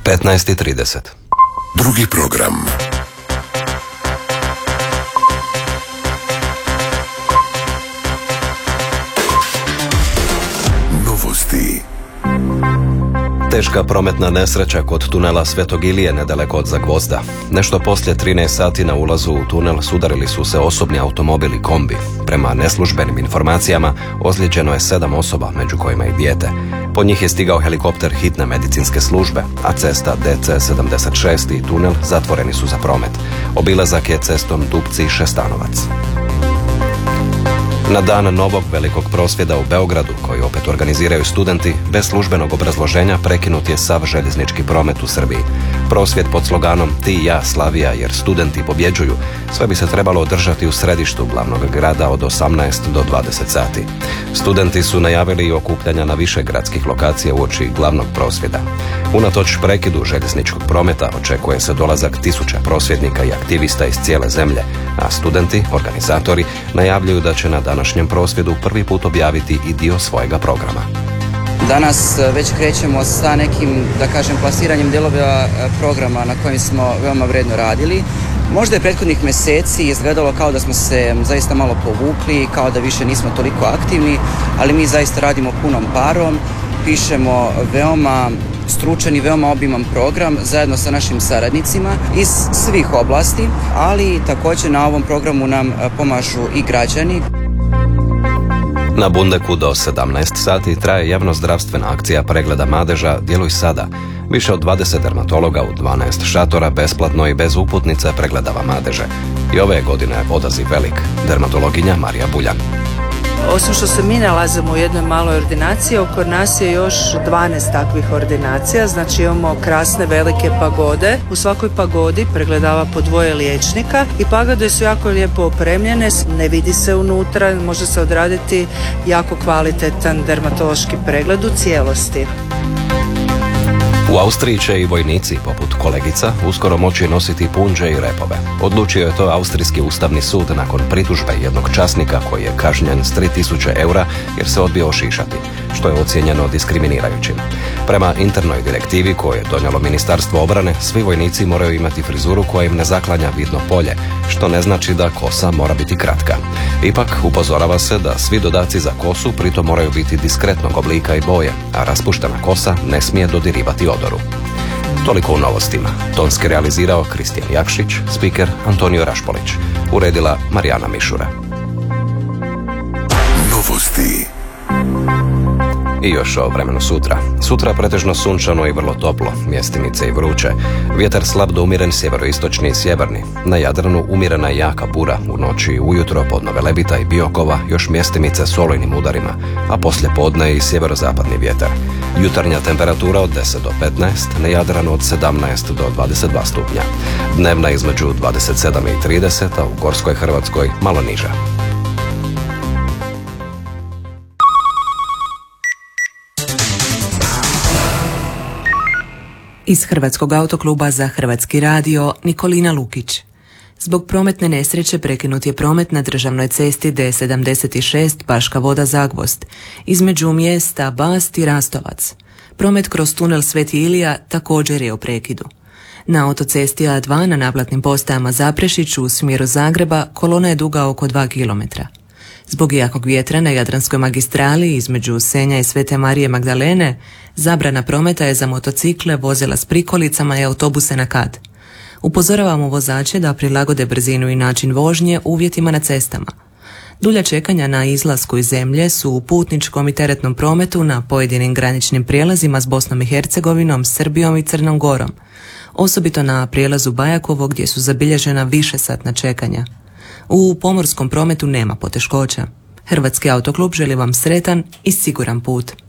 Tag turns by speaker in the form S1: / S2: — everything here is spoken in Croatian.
S1: 15:30.
S2: Drugi program. Novosti.
S1: Teška prometna nesreća kod tunela Svetog Ilije nedaleko od Zagvozda. Nešto poslije 13 sati na ulazu u tunel sudarili su se osobni automobil i kombi. Prema neslužbenim informacijama ozlijeđeno je 7 osoba, među kojima i dijete. Po njih je stigao helikopter hitne medicinske službe, a cesta DC-76 i tunel zatvoreni su za promet. Obilazak je cestom Dupci-Šestanovac. Na dan novog velikog prosvjeda u Beogradu, koji opet organiziraju studenti, bez službenog obrazloženja prekinut je sav željeznički promet u Srbiji. Prosvjed pod sloganom Ti i ja Slavija jer studenti pobjeđuju sve bi se trebalo održati u središtu glavnog grada od 18 do 20 sati. Studenti su najavili i okupljanja na više gradskih lokacija uoči glavnog prosvjeda. Unatoč prekidu željezničkog prometa očekuje se dolazak tisuća prosvjednika i aktivista iz cijele zemlje, a studenti, organizatori, najavljuju da će na današnjem prosvjedu prvi put objaviti i dio svojega programa.
S3: Danas već krećemo sa nekim, da kažem, plasiranjem dijelova programa na kojim smo veoma vredno radili. Možda je prethodnih mjeseci izgledalo kao da smo se zaista malo povukli, kao da više nismo toliko aktivni, ali mi zaista radimo punom parom, pišemo veoma stručan i veoma obiman program zajedno sa našim saradnicima iz svih oblasti, ali također na ovom programu nam pomažu i građani.
S1: Na Bundeku do 17 sati traje javnozdravstvena akcija pregleda madeža Djeluj sada. Više od 20 dermatologa u 12 šatora besplatno i bez uputnice pregledava madeže. I ove godine odaziv velik. Dermatologinja Marija Buljan.
S4: Osim što se mi nalazimo u jednoj maloj ordinaciji, oko nas je još 12 takvih ordinacija, znači imamo krasne velike pagode. U svakoj pagodi pregledava po 2 liječnika i pagode su jako lijepo opremljene, ne vidi se unutra, može se odraditi jako kvalitetan dermatološki pregled u cijelosti.
S1: U Austriji će i vojnici, poput kolegica, uskoro moći nositi punđe i repove. Odlučio je to Austrijski ustavni sud nakon pritužbe jednog časnika koji je kažnjen s 3000 eura jer se odbio ošišati, što je ocijenjeno diskriminirajućim. Prema internoj direktivi koju je donijelo Ministarstvo obrane, svi vojnici moraju imati frizuru koja im ne zaklanja vidno polje, što ne znači da kosa mora biti kratka. Ipak upozorava se da svi dodaci za kosu pritom moraju biti diskretnog oblika i boje, a raspuštena kosa ne smije dodirivati odoru. Toliko u novostima. Tonski realizirao Kristijan Jakšić, spiker Antonio Rašpolić. Uredila Marijana Mišura.
S2: Novosti.
S1: I još o vremenu sutra. Sutra pretežno sunčano i vrlo toplo, mjestimice i vruće. Vjetar slab do umjeren sjeveroistočni i sjeverni. Na Jadranu umjerena i jaka bura, u noći i ujutro pod Velebita i Biokova još mjestimice s olujnim udarima, a poslije podne i sjeverozapadni vjetar. Jutarnja temperatura od 10 do 15, na Jadranu od 17 do 22 stupnja. Dnevna između 27 i 30, a u Gorskoj Hrvatskoj malo niža.
S5: Iz Hrvatskog autokluba za Hrvatski radio Nikolina Lukić. Zbog prometne nesreće prekinut je promet na državnoj cesti D76 Baška Voda Zagvozd, između mjesta Bast i Rastovac. Promet kroz tunel Sveti Ilija također je u prekidu. Na autocesti A2 na naplatnim postajama Zaprešić u smjeru Zagreba kolona je duga oko 2 km. Zbog jakog vjetra na Jadranskoj magistrali između Senja i Svete Marije Magdalene zabrana prometa je za motocikle, vozila s prikolicama i autobuse na kat. Upozoravamo vozače da prilagode brzinu i način vožnje uvjetima na cestama. Dulja čekanja na izlasku iz zemlje su u putničkom i teretnom prometu na pojedinim graničnim prijelazima s Bosnom i Hercegovinom, Srbijom i Crnom Gorom. Osobito na prijelazu Bajakovo gdje su zabilježena višesatna čekanja. U pomorskom prometu nema poteškoća. Hrvatski autoklub želi vam sretan i siguran put.